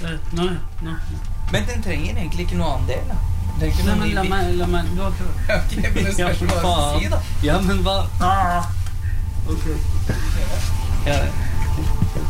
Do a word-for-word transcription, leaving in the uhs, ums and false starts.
Nei, nei. Men den trenger egentlig ikke noe annen del, da. Det er ikke Nei, noe men la ny meg, la meg, du har prøvd. Ja, ok, men det spørs hva du skal si, da. Ja, men hva? Ah! Ok. Ja,